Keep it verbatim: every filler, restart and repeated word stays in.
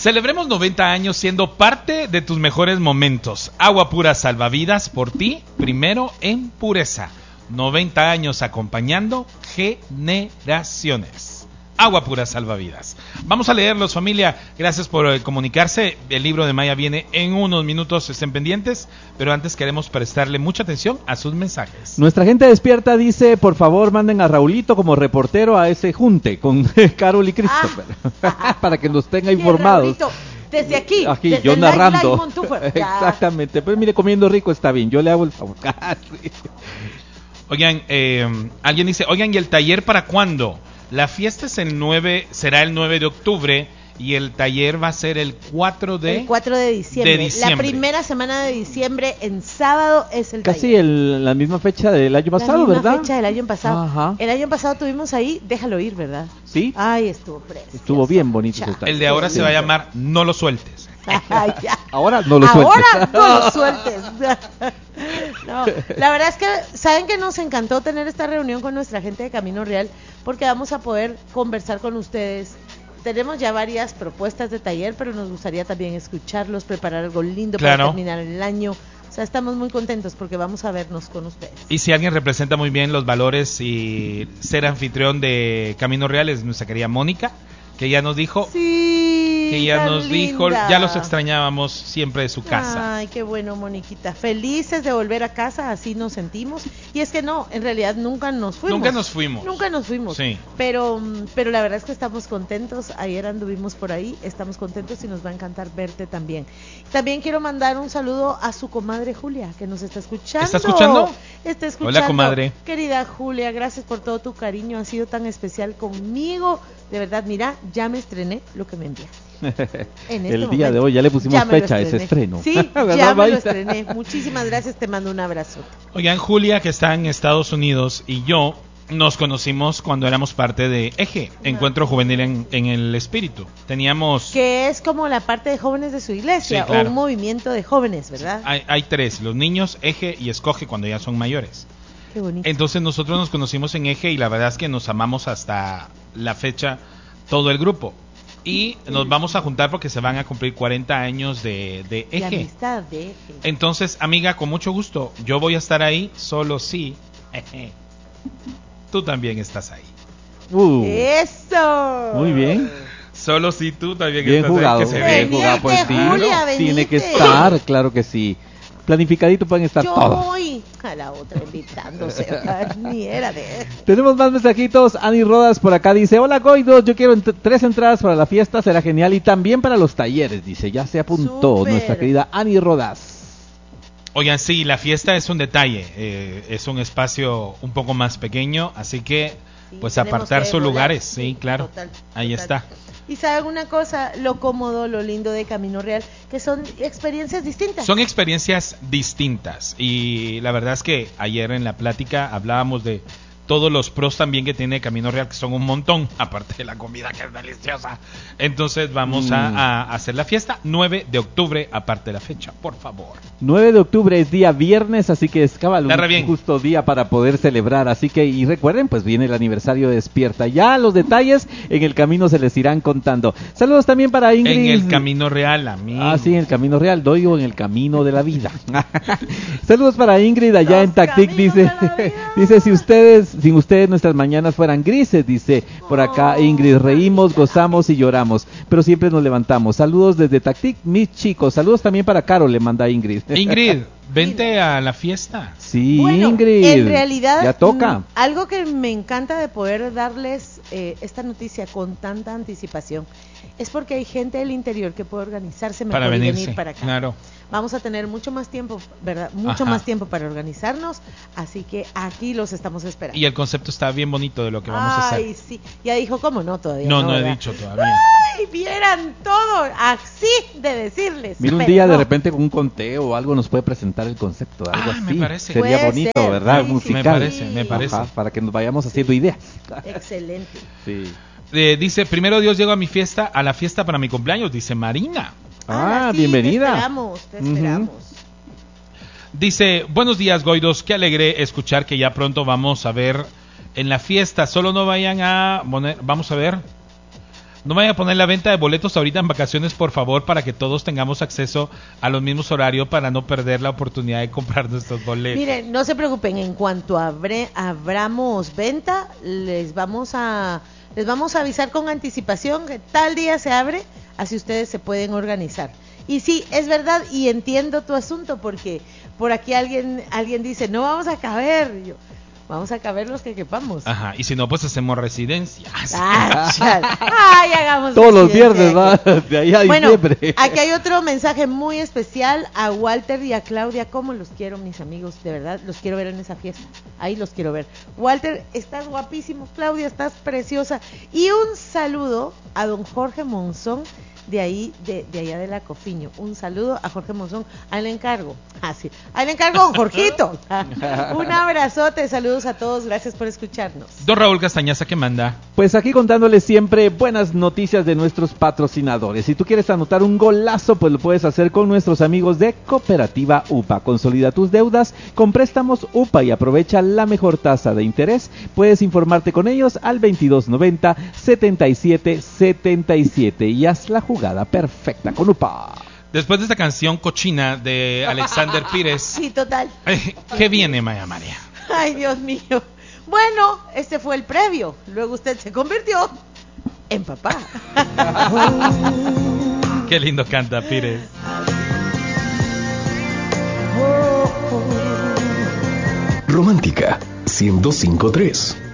Celebremos noventa años siendo parte de tus mejores momentos. Agua pura salvavidas por ti, primero en pureza. noventa años acompañando generaciones. Agua pura salvavidas. Vamos a leerlos, familia. Gracias por eh, comunicarse. El libro de Maya viene en unos minutos. Estén pendientes. Pero antes queremos prestarle mucha atención a sus mensajes. Nuestra gente despierta dice, por favor, manden a Raulito como reportero a ese junte con Carol y Christopher. Ah. Para que nos tenga informados. Desde aquí, aquí desde yo narrando. Montúfar. Exactamente. Pues mire, comiendo rico está bien. Yo le hago el favor. Oigan, eh, alguien dice, oigan, ¿y el taller para cuándo? La fiesta es el nueve, será el nueve de octubre y el taller va a ser el cuatro de, el cuatro de diciembre. de diciembre. La primera semana de diciembre, en sábado, es el Casi taller. el, la misma fecha del año pasado, la misma ¿verdad? fecha del año pasado. Ajá. El año pasado tuvimos ahí, déjalo ir, ¿verdad? Sí. Ay, estuvo precioso. Estuvo bien bonito. El de ahora se va a llamar No lo sueltes. Ay, ya. Ahora no lo sueltes. Ahora no lo sueltes. No, la verdad es que saben que nos encantó tener esta reunión con nuestra gente de Camino Real porque vamos a poder conversar con ustedes. Tenemos ya varias propuestas de taller, pero nos gustaría también escucharlos, preparar algo lindo claro. para terminar el año. O sea, estamos muy contentos porque vamos a vernos con ustedes. Y si alguien representa muy bien los valores y ser anfitrión de Camino Real es nuestra querida Mónica, que ya nos dijo sí, que ya nos linda. dijo, ya los extrañábamos siempre de su casa. Ay, qué bueno, Moniquita. Felices de volver a casa, así nos sentimos. Y es que no, en realidad nunca nos fuimos. Nunca nos fuimos. Nunca nos fuimos. Sí. Pero, pero la verdad es que estamos contentos. Ayer anduvimos por ahí, estamos contentos y nos va a encantar verte también. También quiero mandar un saludo a su comadre Julia, que nos está escuchando. ¿Está escuchando? Está escuchando. Hola, comadre. Querida Julia, gracias por todo tu cariño. Ha sido tan especial conmigo. De verdad, mira, ya me estrené lo que me enviaste. En este el día momento, de hoy ya le pusimos fecha a ese estreno. Sí, ya me lo estrené. Muchísimas gracias, te mando un abrazo. Oigan, Julia, que está en Estados Unidos, y yo nos conocimos cuando éramos parte de Eje, uh-huh. Encuentro Juvenil en, en el Espíritu. Teníamos... Que es como la parte de jóvenes de su iglesia, sí, claro. O un movimiento de jóvenes, ¿verdad? Hay, hay tres, los niños, Eje y Escoge cuando ya son mayores. Qué bonito. Entonces nosotros nos conocimos en Eje y la verdad es que nos amamos hasta la fecha todo el grupo. Y nos vamos a juntar porque se van a cumplir cuarenta años de, de Eje. La amistad de Eje. Entonces, amiga, con mucho gusto, yo voy a estar ahí, solo si tú también estás ahí. Uh, ¡Eso! Muy bien. Solo si tú también bien estás jugado, ahí. Que se bien ve. jugado, pues sí. Julia, tiene que estar, claro que sí. Planificadito pueden estar yo todos. Yo voy a la otra invitándose, ni era de... Tenemos más mensajitos. Ani Rodas por acá dice, hola Goidos, yo quiero ent- tres entradas para la fiesta, será genial, y también para los talleres, dice, ya se apuntó. Super. Nuestra querida Ani Rodas. Oigan, sí, la fiesta es un detalle, eh, es un espacio un poco más pequeño, así que sí, pues apartar sus lugares, sí, claro, total, ahí total. está. Y saben una cosa, lo cómodo, lo lindo de Camino Real, que son experiencias distintas. Son experiencias distintas y la verdad es que ayer en la plática hablábamos de todos los pros también que tiene Camino Real, que son un montón, aparte de la comida que es deliciosa. Entonces vamos mm. a, a hacer la fiesta un de octubre, aparte de la fecha, por favor. nueve de octubre es día viernes, así que es cabal, un justo día para poder celebrar. Así que, y recuerden, pues viene el aniversario de Despierta. Ya los detalles en el camino se les irán contando. Saludos también para Ingrid. En el Camino Real, amigo. Ah, sí, en el Camino Real, doy en el camino de la vida. Saludos para Ingrid allá los en Tactic, dice, dice si ustedes... Sin ustedes nuestras mañanas fueran grises, dice por acá Ingrid. Reímos, gozamos y lloramos, pero siempre nos levantamos. Saludos desde Tactic, mis chicos. Saludos también para Caro, le manda Ingrid. Ingrid, vente a la fiesta. Sí, bueno, Ingrid. En realidad, ya toca. M- algo que me encanta de poder darles eh, esta noticia con tanta anticipación es porque hay gente del interior que puede organizarse mejor para y venirse, venir para acá. Claro. Vamos a tener mucho más tiempo, ¿verdad? Mucho Ajá. más tiempo para organizarnos, así que aquí los estamos esperando. Y el concepto está bien bonito de lo que vamos Ay, a hacer. Ay, sí. Ya dijo, ¿cómo no? Todavía no. No, no ¿verdad? he dicho todavía. Ay, vieran todo, así de decirles. Mira, un pero día no. de repente con un conteo o algo nos puede presentar el concepto, algo ah, así. Me parece. Sería puede bonito, ser, ¿verdad? sí, Musical. Me parece, me parece. Ajá, para que nos vayamos haciendo ideas. Excelente. Sí. Eh, dice, primero Dios llegó a mi fiesta, a la fiesta para mi cumpleaños, dice Marina. Ah, sí, bienvenida. Te esperamos, te esperamos. Uh-huh. Dice, buenos días Goidos, qué alegre escuchar que ya pronto vamos a ver en la fiesta, solo no vayan a poner, vamos a ver, No vaya a poner la venta de boletos ahorita en vacaciones, por favor, para que todos tengamos acceso a los mismos horarios para no perder la oportunidad de comprar nuestros boletos. Miren, no se preocupen, en cuanto abre, abramos venta, les vamos a les vamos a avisar con anticipación que tal día se abre, así ustedes se pueden organizar. Y sí, es verdad, y entiendo tu asunto, porque por aquí alguien alguien dice, no vamos a caber. Y yo, vamos a caber los que quepamos. Ajá, y si no, pues hacemos residencia. Ah, chal. Ay, hagamos Todos los residencia viernes, aquí. va, de ahí a Bueno, diciembre. aquí hay otro mensaje muy especial a Walter y a Claudia. ¿Cómo los quiero, mis amigos? De verdad, los quiero ver en esa fiesta. Ahí los quiero ver. Walter, estás guapísimo. Claudia, estás preciosa. Y un saludo a don Jorge Monzón, de ahí, de, de allá de la Cofiño. Un saludo a Jorge Monzón. Ahí le encargo. Ah, sí. Ahí le encargo, don Jorgito. Un abrazote. Saludos a todos. Gracias por escucharnos. Don Raúl Castañaza, ¿qué manda? Pues aquí contándoles siempre buenas noticias de nuestros patrocinadores. Si tú quieres anotar un golazo, pues lo puedes hacer con nuestros amigos de Cooperativa U P A. Consolida tus deudas con préstamos U P A y aprovecha la mejor tasa de interés. Puedes informarte con ellos al veintidós noventa setenta y siete setenta y siete y haz la jugada perfecta con U P A. Después de esta canción cochina de Alexander Pires, Sí, total. ¿qué viene, Maya María? Ay, Dios mío. Bueno, este fue el previo. Luego usted se convirtió en papá. Qué lindo canta Pires. Romántica ciento cinco punto tres.